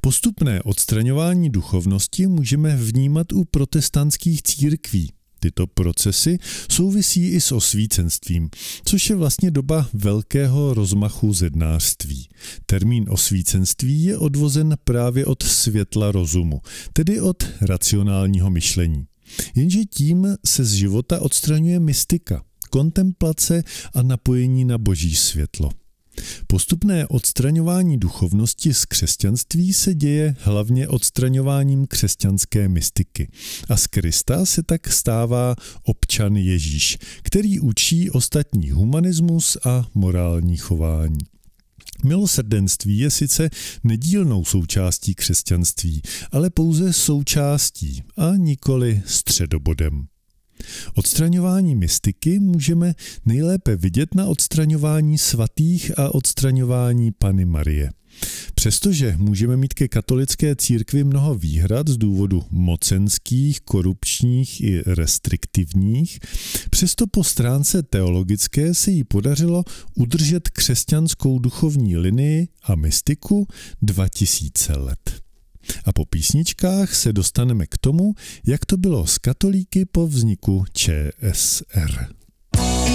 Postupné odstraňování duchovnosti můžeme vnímat u protestantských církví. Tyto procesy souvisí i s osvícenstvím, což je vlastně doba velkého rozmachu zednářství. Termín osvícenství je odvozen právě od světla rozumu, tedy od racionálního myšlení. Jenže tím se z života odstraňuje mystika, kontemplace a napojení na boží světlo. Postupné odstraňování duchovnosti z křesťanství se děje hlavně odstraňováním křesťanské mystiky. A z Krista se tak stává občan Ježíš, který učí ostatní humanismus a morální chování. Milosrdenství je sice nedílnou součástí křesťanství, ale pouze součástí a nikoli středobodem. Odstraňování mystiky můžeme nejlépe vidět na odstraňování svatých a odstraňování Panny Marie. Přestože můžeme mít ke katolické církvi mnoho výhrad z důvodu mocenských, korupčních i restriktivních, přesto po stránce teologické se jí podařilo udržet křesťanskou duchovní linii a mystiku 2000 let. A po písničkách se dostaneme k tomu, jak to bylo s katolíky po vzniku ČSR.